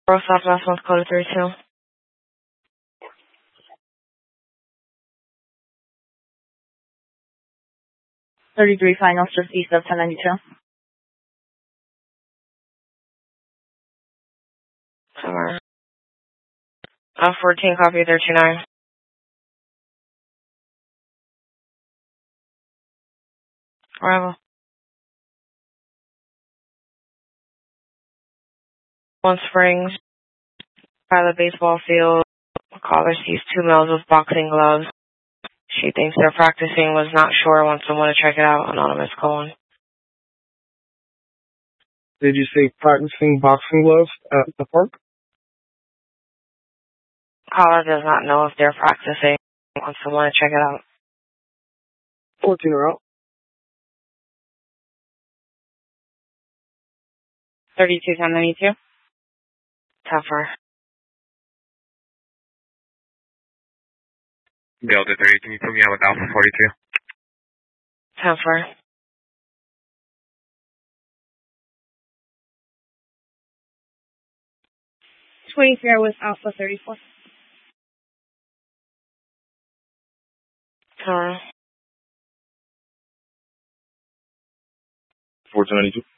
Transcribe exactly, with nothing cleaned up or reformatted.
South Southwest North Dakota three two. thirty-three finals just east of ten ninety-two. Somewhere. Uh, fourteen, copy three two nine. Arrival. One Springs, by the baseball field. Caller sees two males with boxing gloves. She thinks they're practicing, was not sure, wants someone to check it out. Anonymous calling. Did you say practicing boxing gloves at the park? Caller does not know if they're practicing, wants someone to check it out. fourteen are out. thirty-two ten ninety-two. Tougher. Delta three, can you put me on with Alpha forty-two? Tougher. twenty-three with Alpha thirty-four. Tower. fourteen ninety-two.